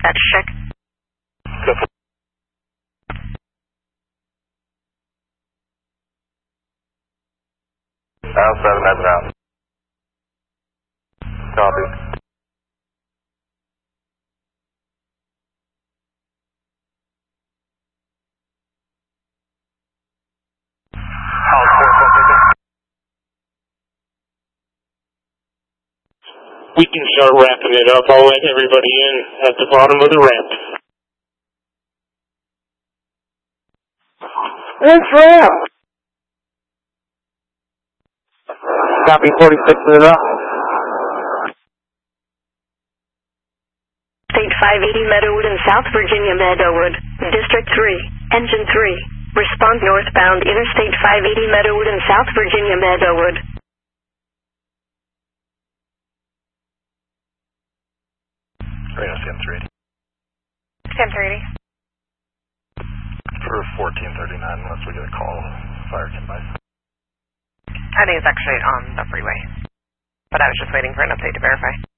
Dispatch check. Dial 7, that's out. Copy. We can start wrapping it up. I'll let everybody in at the bottom of the ramp. Let's wrap. Copy 46 minutes up. State 580 Meadowood and South Virginia Meadowood. District 3, Engine 3. Respond northbound Interstate 580 Meadowood and South Virginia Meadowood. Reno CM380. CM380. For 1439, unless we get a call, fire can by. I think it's actually on the freeway, but I was just waiting for an update to verify.